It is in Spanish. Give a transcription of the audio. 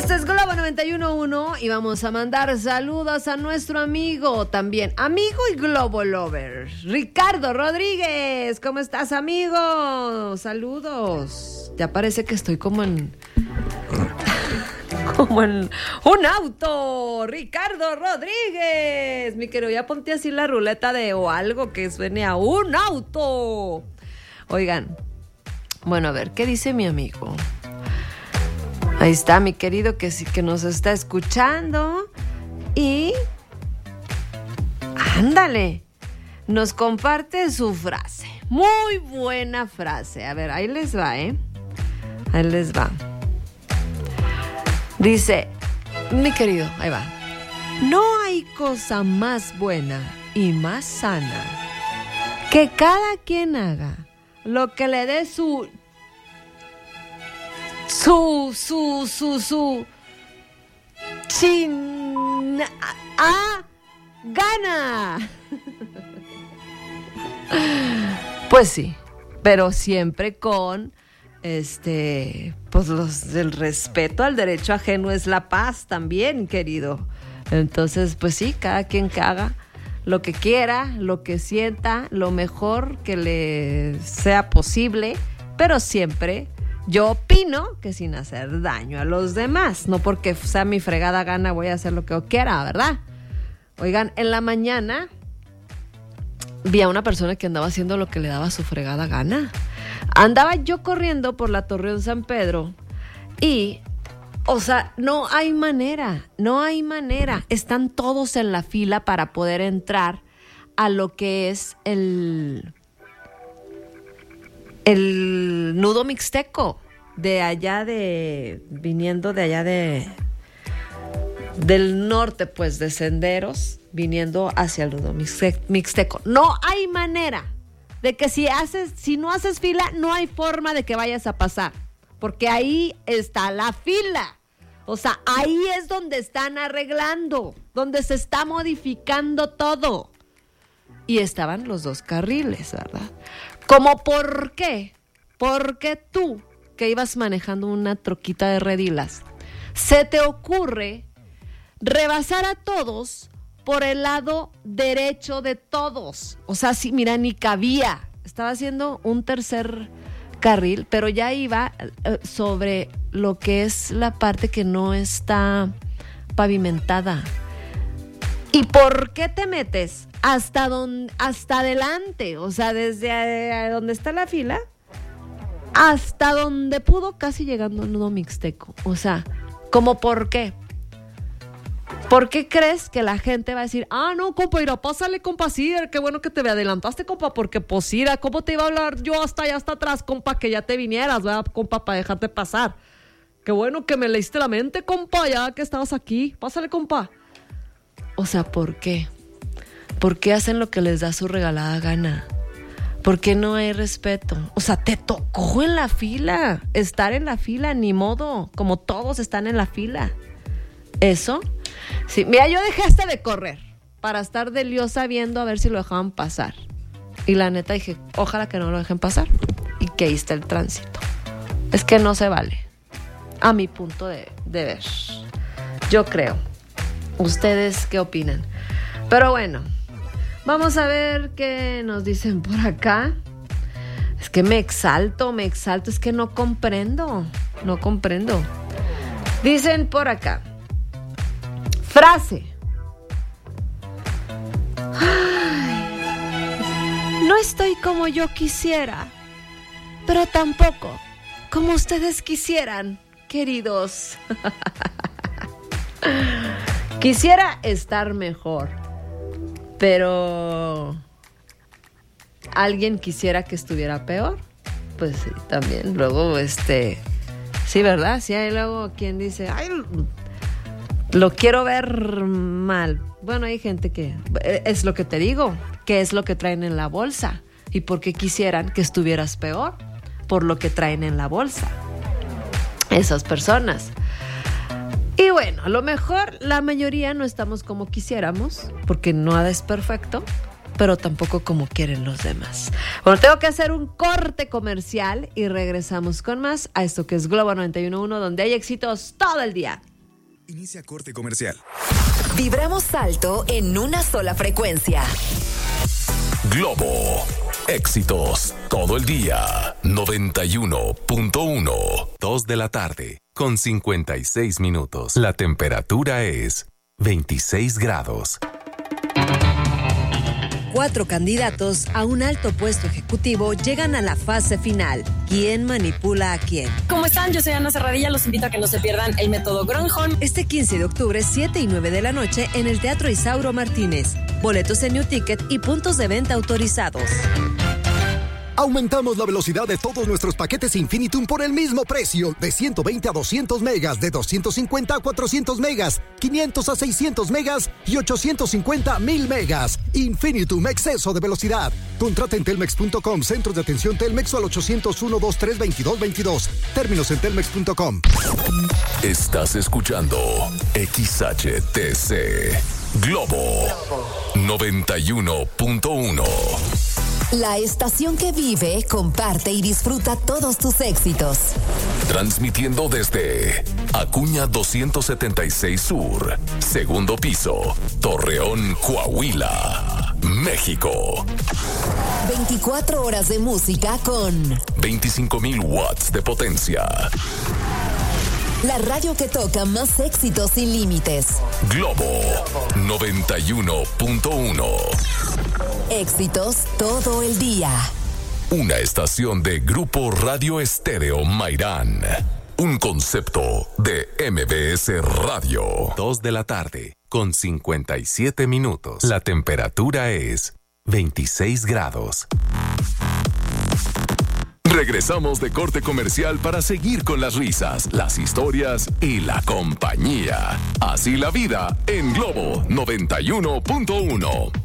Este es Globo 91.1 y vamos a mandar saludos a nuestro amigo también, amigo y Globo Lover, Ricardo Rodríguez. ¿Cómo estás, amigo? Saludos. Ya parece que estoy como en un auto. Ricardo Rodríguez, mi querido, ya ponte así la ruleta o algo que suene a un auto. Oigan, bueno, a ver, ¿qué dice mi amigo? Ahí está mi querido que sí que nos está escuchando y ándale, nos comparte su frase. Muy buena frase. A ver, ahí les va, Ahí les va. Dice, mi querido, ahí va. No hay cosa más buena y más sana que cada quien haga lo que le dé su gana. Pues sí, pero siempre con pues el respeto al derecho ajeno es la paz también, querido. Entonces, pues sí, cada quien que haga lo que quiera, lo que sienta, lo mejor que le sea posible, pero siempre yo opino que sin hacer daño a los demás, no porque sea mi fregada gana voy a hacer lo que yo quiera, ¿verdad? Oigan, en la mañana vi a una persona que andaba haciendo lo que le daba su fregada gana. Andaba yo corriendo por la Torreón San Pedro y, o sea, no hay manera. Están todos en la fila para poder entrar a lo que es el nudo mixteco de allá viniendo de allá del norte, pues de Senderos, viniendo hacia el nudo mixteco. No hay manera de que si no haces fila, no hay forma de que vayas a pasar, porque ahí está la fila. O sea, ahí es donde están arreglando, donde se está modificando todo. Y estaban los dos carriles, ¿verdad? ¿Cómo por qué? Porque tú, que ibas manejando una troquita de redilas, se te ocurre rebasar a todos por el lado derecho de todos. O sea, sí, mira, ni cabía. Estaba haciendo un tercer carril, pero ya iba sobre lo que es la parte que no está pavimentada. ¿Y por qué te metes hasta adelante? O sea, desde donde está la fila hasta donde pudo, casi llegando al nudo mixteco. O sea, ¿cómo por qué? ¿Por qué crees que la gente va a decir, no, compa, mira, pásale, compa, sí, qué bueno que te adelantaste, compa, porque pues, mira, ¿cómo te iba a hablar yo hasta allá, hasta atrás, compa, que ya te vinieras, ¿verdad, compa, para dejarte pasar? Qué bueno que me leíste la mente, compa, ya que estabas aquí, pásale, compa. O sea, ¿por qué? ¿Por qué hacen lo que les da su regalada gana? ¿Por qué no hay respeto? O sea, te tocó en la fila, estar en la fila, ni modo, como todos están en la fila. ¿Eso? Sí, mira, yo dejé hasta de correr para estar de liosa viendo a ver si lo dejaban pasar. Y la neta dije, ojalá que no lo dejen pasar. Y que ahí está el tránsito. Es que no se vale. A mi punto de ver. Yo creo. ¿Ustedes qué opinan? Pero bueno, vamos a ver qué nos dicen por acá. Es que me exalto. Es que no comprendo. Dicen por acá. Frase. No estoy como yo quisiera, pero tampoco como ustedes quisieran, queridos. Quisiera estar mejor, pero ¿alguien quisiera que estuviera peor? Pues sí, también. Luego, sí, ¿verdad? Sí, hay luego quien dice, ay, lo quiero ver mal. Bueno, hay gente que, es lo que te digo, ¿qué es lo que traen en la bolsa? ¿Y por qué quisieran que estuvieras peor? Por lo que traen en la bolsa esas personas. Y bueno, a lo mejor la mayoría no estamos como quisiéramos, porque nada es perfecto, pero tampoco como quieren los demás. Bueno, tengo que hacer un corte comercial y regresamos con más a esto que es Globo 91.1, donde hay éxitos todo el día. Inicia corte comercial. Vibramos alto en una sola frecuencia. Globo. Éxitos todo el día. 91.1. 2 de la tarde con 56 minutos. La temperatura es 26 grados. 4 candidatos a un alto puesto ejecutivo llegan a la fase final. ¿Quién manipula a quién? ¿Cómo están? Yo soy Ana Serradilla. Los invito a que no se pierdan el método Gronholm. Este 15 de octubre, 7 y 9 de la noche en el Teatro Isauro Martínez. Boletos en New Ticket y puntos de venta autorizados. Aumentamos la velocidad de todos nuestros paquetes Infinitum por el mismo precio, de 120 a 200 megas, de 250 a 400 megas, 500 a 600 megas y 850 a 1000 megas. Infinitum, exceso de velocidad. Contrata en telmex.com, centros de atención Telmex o al 801-232-2222. Términos en telmex.com. Estás escuchando XHTC Globo 91.1. La estación que vive, comparte y disfruta todos tus éxitos. Transmitiendo desde Acuña 276 Sur, segundo piso, Torreón, Coahuila, México. 24 horas de música con 25,000 watts de potencia. La radio que toca más éxitos sin límites. Globo 91.1. Éxitos todo el día. Una estación de Grupo Radio Estéreo Mairán. Un concepto de MBS Radio. 2 de la tarde con 57 minutos. La temperatura es 26 grados. Regresamos de corte comercial para seguir con las risas, las historias y la compañía. Así la vida en Globo 91.1.